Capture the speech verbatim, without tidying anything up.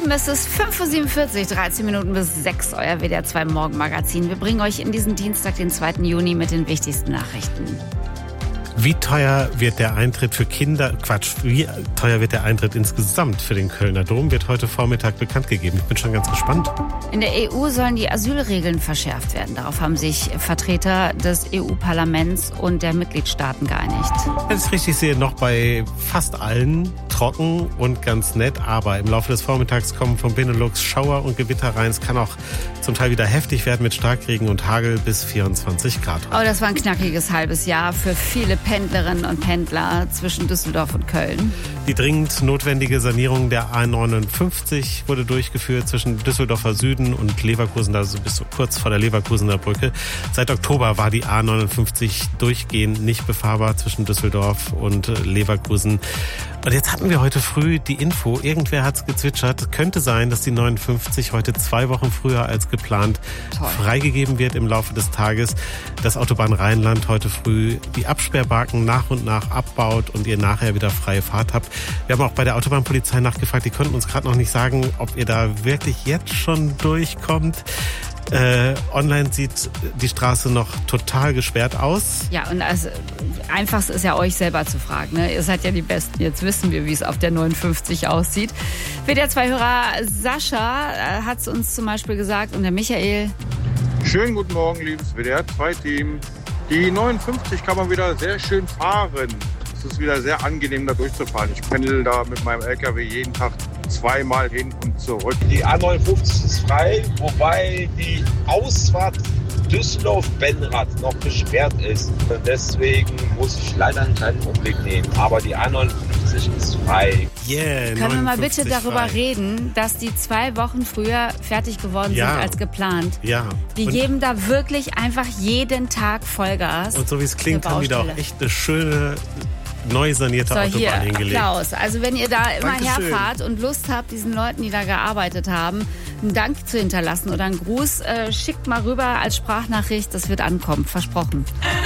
Lieben, es ist fünf Uhr siebenundvierzig, dreizehn Minuten bis sechs, euer W D R zwei Morgenmagazin. Wir bringen euch in diesen Dienstag, den zweiten Juni, mit den wichtigsten Nachrichten. Wie teuer wird der Eintritt für Kinder, Quatsch, wie teuer wird der Eintritt insgesamt für den Kölner Dom, wird heute Vormittag bekannt gegeben. Ich bin schon ganz gespannt. In der E U sollen die Asylregeln verschärft werden. Darauf haben sich Vertreter des E U-Parlaments und der Mitgliedstaaten geeinigt. Wenn ich es richtig sehe, noch bei fast allen trocken und ganz nett, aber im Laufe des Vormittags kommen vom Benelux Schauer und Gewitter rein. Es kann auch zum Teil wieder heftig werden mit Starkregen und Hagel bis vierundzwanzig Grad. Oh, das war ein knackiges halbes Jahr für viele Pendlerinnen und Pendler zwischen Düsseldorf und Köln. Die dringend notwendige Sanierung der A neunundfünfzig wurde durchgeführt zwischen Düsseldorfer Süden und Leverkusen, also bis so kurz vor der Leverkusener Brücke. Seit Oktober war die A neunundfünfzig durchgehend nicht befahrbar zwischen Düsseldorf und Leverkusen. Und jetzt hatten wir heute früh die Info, irgendwer hat es gezwitschert, könnte sein, dass die neunundfünfzig heute zwei Wochen früher als geplant Toll. freigegeben wird im Laufe des Tages. Das Autobahn Rheinland heute früh die Absperrbarken nach und nach abbaut und ihr nachher wieder freie Fahrt habt. Wir haben auch bei der Autobahnpolizei nachgefragt, die konnten uns gerade noch nicht sagen, ob ihr da wirklich jetzt schon durchkommt. Äh, online sieht die Straße noch total gesperrt aus. Ja, und das Einfachste ist ja euch selber zu fragen. Ne? Ihr seid ja die Besten. Jetzt wissen wir, wie es auf der neunundfünfzig aussieht. W D R zwei Hörer Sascha äh, hat es uns zum Beispiel gesagt und der Michael. Schönen guten Morgen, liebes W D R zwei Team. Die neunundfünfzig kann man wieder sehr schön fahren. Es ist wieder sehr angenehm, da durchzufahren. Ich pendel da mit meinem L K W jeden Tag zweimal hin und zurück. Die A neunundfünfzig ist frei, wobei die Ausfahrt Düsseldorf-Benrath noch gesperrt ist. Deswegen muss ich leider einen kleinen Umweg nehmen. Aber die A neunundfünfzig ist frei. Yeah, Können wir mal bitte darüber frei. reden, dass die zwei Wochen früher fertig geworden ja. sind als geplant? Ja. Die und geben da wirklich einfach jeden Tag Vollgas. Und so wie es klingt, haben die da auch echt eine schöne, neu sanierte so, Autobahn hier, hingelegt. Applaus. Also wenn ihr da immer Dankeschön. herfahrt und Lust habt, diesen Leuten, die da gearbeitet haben, einen Dank zu hinterlassen oder einen Gruß, äh, schickt mal rüber als Sprachnachricht. Das wird ankommen, versprochen.